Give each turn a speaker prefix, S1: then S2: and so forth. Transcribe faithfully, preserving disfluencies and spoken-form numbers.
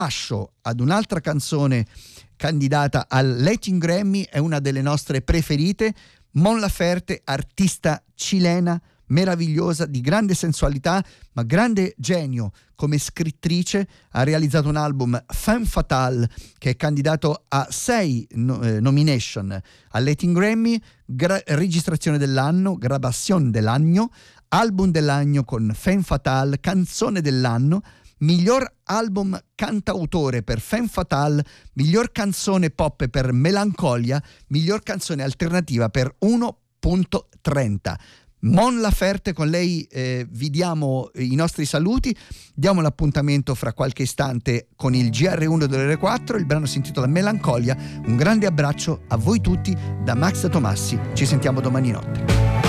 S1: lascio ad un'altra canzone candidata al Latin Grammy, è una delle nostre preferite, Mon Laferte, artista cilena meravigliosa, di grande sensualità ma grande genio come scrittrice. Ha realizzato un album, Femme Fatale, che è candidato a sei no, eh, nomination al Latin Grammy, gra- registrazione dell'anno, grabación dell'anno, album dell'anno con Femme Fatale, canzone dell'anno, miglior album cantautore per Femme Fatale, miglior canzone pop per Melancolia, miglior canzone alternativa per uno punto trenta. Mon Laferte, con lei eh, vi diamo i nostri saluti, diamo l'appuntamento fra qualche istante con il G R uno delle ore quattro. Il brano si intitola Melancolia. Un grande abbraccio a voi tutti da Max Tomassi, ci sentiamo domani notte.